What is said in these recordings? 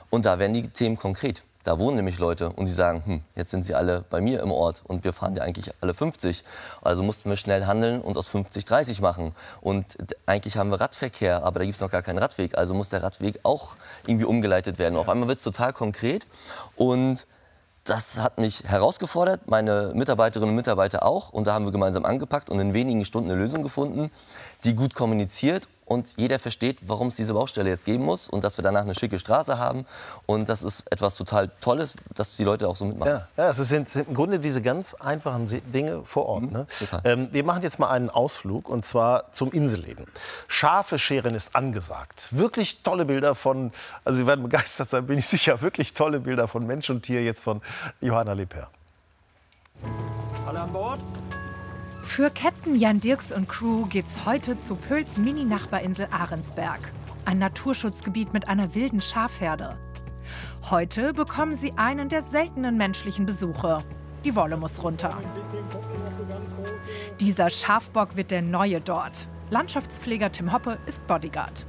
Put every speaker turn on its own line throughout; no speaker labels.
Und da werden die Themen konkret. Da wohnen nämlich Leute und die sagen, jetzt sind sie alle bei mir im Ort und wir fahren ja eigentlich alle 50. Also mussten wir schnell handeln und aus 50 30 machen. Und eigentlich haben wir Radverkehr, aber da gibt es noch gar keinen Radweg. Also muss der Radweg auch irgendwie umgeleitet werden. Auf einmal wird es total konkret und das hat mich herausgefordert, meine Mitarbeiterinnen und Mitarbeiter auch. Und da haben wir gemeinsam angepackt und in wenigen Stunden eine Lösung gefunden, die gut kommuniziert und jeder versteht, warum es diese Baustelle jetzt geben muss und dass wir danach eine schicke Straße haben. Und das ist etwas total Tolles, dass die Leute auch so mitmachen.
Ja, es sind im Grunde diese ganz einfachen Dinge vor Ort. Ne? Wir machen jetzt mal einen Ausflug und zwar zum Inselleben. Schafe scheren ist angesagt. Wirklich tolle Bilder von, also Sie werden begeistert sein, bin ich sicher, wirklich tolle Bilder von Mensch und Tier jetzt von Johanna Leper.
Alle an Bord?
Für Captain Jan Dirks und Crew geht's heute zu Pöls Mini-Nachbarinsel Ahrensberg. Ein Naturschutzgebiet mit einer wilden Schafherde. Heute bekommen sie einen der seltenen menschlichen Besuche. Die Wolle muss runter. Dieser Schafbock wird der Neue dort. Landschaftspfleger Tim Hoppe ist Bodyguard.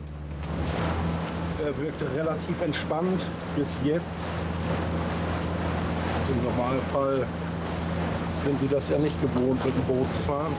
Er wirkte relativ entspannt bis jetzt. Im Normalfall sind die das ja nicht gewohnt, mit dem Boot zu fahren.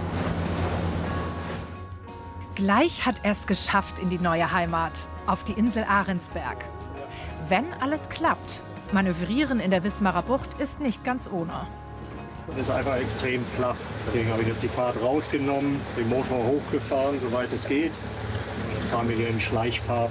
Gleich hat er es geschafft in die neue Heimat, auf die Insel Ahrensberg. Wenn alles klappt, manövrieren in der Wismarer Bucht ist nicht ganz ohne.
Das ist einfach extrem flach. Deswegen habe ich jetzt die Fahrt rausgenommen, den Motor hochgefahren, soweit es geht. Und jetzt fahren wir hier in Schleichfahrt.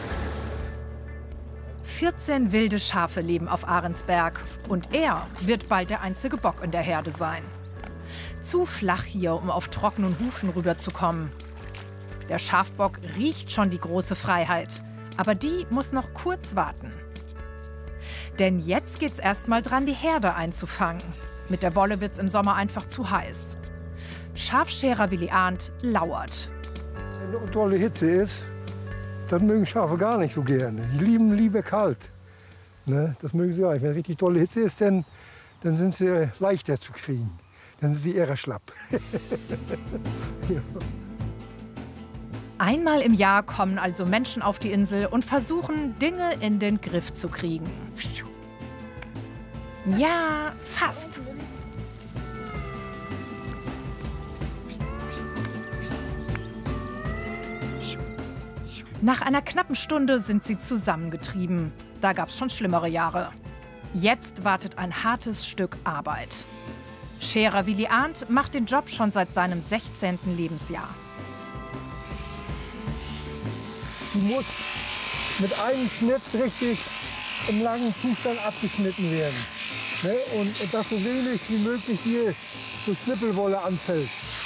14 wilde Schafe leben auf Ahrensberg und er wird bald der einzige Bock in der Herde sein. Zu flach hier, um auf trockenen Hufen rüberzukommen. Der Schafbock riecht schon die große Freiheit, aber die muss noch kurz warten. Denn jetzt geht's erst mal dran, die Herde einzufangen. Mit der Wolle wird's im Sommer einfach zu heiß. Schafscherer Willi Arndt lauert.
Wenn eine tolle Hitze ist, das mögen Schafe gar nicht so gerne. Die lieben lieber kalt. Ne? Das mögen sie auch nicht. Wenn richtig tolle Hitze ist, dann sind sie leichter zu kriegen. Dann sind sie eher schlapp. Ja.
Einmal im Jahr kommen also Menschen auf die Insel und versuchen, Dinge in den Griff zu kriegen. Ja, fast. Nach einer knappen Stunde sind sie zusammengetrieben. Da gab's schon schlimmere Jahre. Jetzt wartet ein hartes Stück Arbeit. Scherer Willi Arndt macht den Job schon seit seinem 16. Lebensjahr.
Die muss mit einem Schnitt richtig im langen Zustand abgeschnitten werden. Ne? Und dass so wenig wie möglich hier so Schnippelwolle anfällt.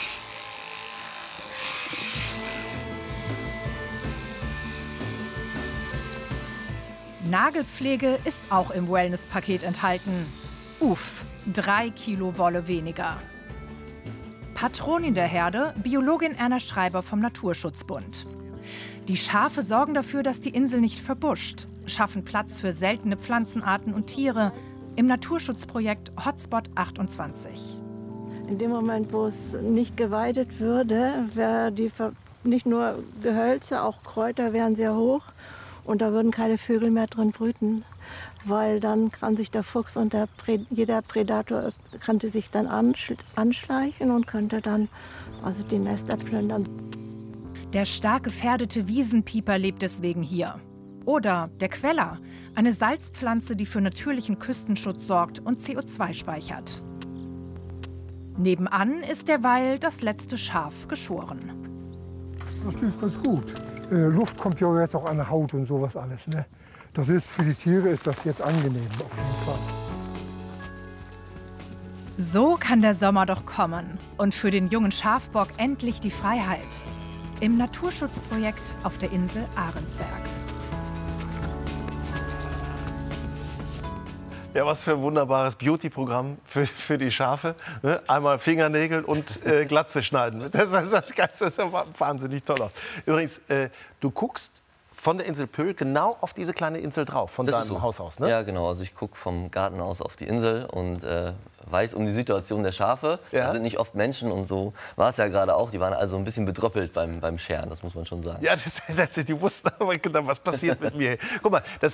Nagelpflege ist auch im Wellness-Paket enthalten. Uff, 3 Kilo Wolle weniger. Patronin der Herde, Biologin Erna Schreiber vom Naturschutzbund. Die Schafe sorgen dafür, dass die Insel nicht verbuscht, schaffen Platz für seltene Pflanzenarten und Tiere im Naturschutzprojekt Hotspot 28.
In dem Moment, wo es nicht geweidet würde, wäre nicht nur Gehölze, auch Kräuter wären sehr hoch. Und da würden keine Vögel mehr drin brüten, weil dann kann sich der Fuchs und jeder Predator könnte sich dann anschleichen und könnte dann also die Nester plündern.
Der stark gefährdete Wiesenpieper lebt deswegen hier. Oder der Queller, eine Salzpflanze, die für natürlichen Küstenschutz sorgt und CO2 speichert. Nebenan ist derweil das letzte Schaf geschoren.
Das lief ganz gut. Luft kommt ja jetzt auch an der Haut und sowas alles. Ne? Das ist, für die Tiere ist das jetzt angenehm, auf jeden Fall.
So kann der Sommer doch kommen und für den jungen Schafbock endlich die Freiheit. Im Naturschutzprojekt auf der Insel Ahrensberg.
Ja, was für ein wunderbares Beauty-Programm für die Schafe. Ne? Einmal Fingernägel und Glatze schneiden. Das sieht wahnsinnig toll aus. Übrigens, du guckst von der Insel Pöhl genau auf diese kleine Insel drauf, von deinem Haus aus, ne?
Ja, genau. Also ich gucke vom Garten aus auf die Insel und weiß um die Situation der Schafe.
Ja?
Da sind nicht oft Menschen und so war es ja gerade auch. Die waren also ein bisschen bedröppelt beim Scheren, das muss man schon sagen.
Ja, die wussten aber genau, was passiert mit mir. Guck mal, das